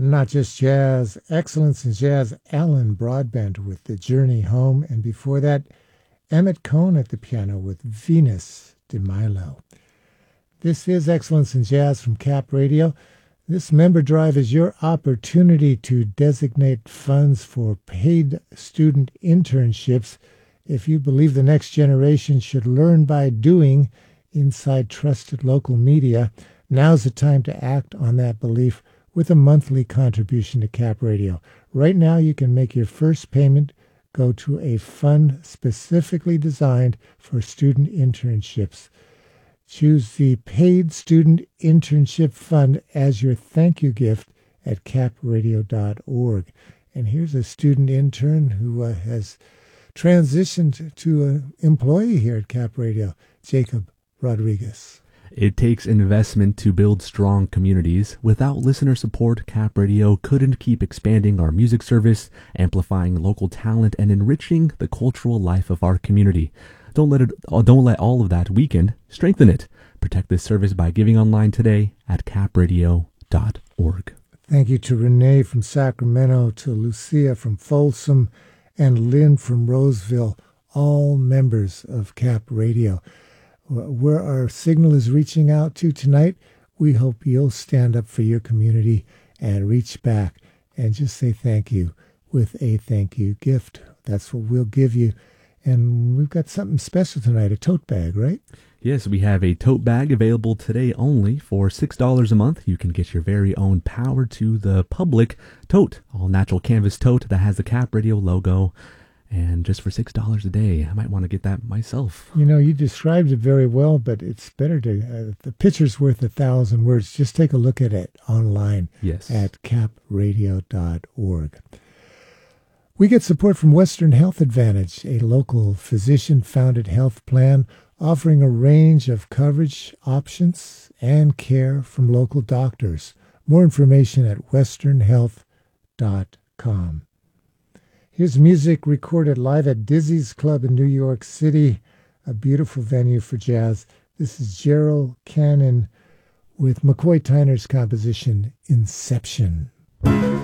Not just jazz, excellence in jazz, Alan Broadbent with The Journey Home, and before that, Emmett Cohn at the piano with Venus de Milo. This is Excellence in Jazz from Cap Radio. This member drive is your opportunity to designate funds for paid student internships if you believe the next generation should learn by doing inside trusted local media. Now's the time to act on that belief with a monthly contribution to Cap Radio. Right now, you can make your first payment go to a fund specifically designed for student internships. Choose the Paid Student Internship Fund as your thank you gift at capradio.org. And here's a student intern who has transitioned to an employee here at Cap Radio, Jacob Rodriguez. It takes investment to build strong communities. Without listener support, Cap Radio couldn't keep expanding our music service, amplifying local talent, and enriching the cultural life of our community. Don't let all of that weaken. Strengthen it. Protect this service by giving online today at capradio.org. Thank you to Renee from Sacramento, to Lucia from Folsom, and Lynn from Roseville, all members of Cap Radio. Where our signal is reaching out to tonight, we hope you'll stand up for your community and reach back and just say thank you with a thank you gift. That's what we'll give you. And we've got something special tonight, a tote bag, right? Yes, we have a tote bag available today only for $6 a month. You can get your very own Power to the Public tote, all natural canvas tote that has the Cap Radio logo. And just for $6 a day, I might want to get that myself. You know, you described it very well, but it's better to, the picture's worth 1,000 words. Just take a look at it online at capradio.org. We get support from Western Health Advantage, a local physician-founded health plan offering a range of coverage options and care from local doctors. More information at westernhealth.com. Here's music recorded live at Dizzy's Club in New York City, a beautiful venue for jazz. This is Gerald Cannon with McCoy Tyner's composition, Inception.